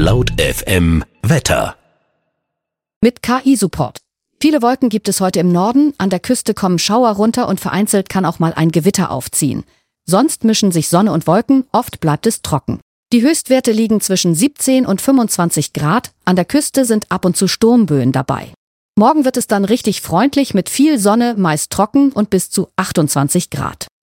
Laut FM Wetter. Mit KI-Support. Viele Wolken gibt es heute im Norden, an der Küste kommen Schauer runter und vereinzelt kann auch mal ein Gewitter aufziehen. Sonst mischen sich Sonne und Wolken, oft bleibt es trocken. Die Höchstwerte liegen zwischen 17 und 25 Grad, an der Küste sind ab und zu Sturmböen dabei. Morgen wird es dann richtig freundlich mit viel Sonne, meist trocken und bis zu 28 Grad.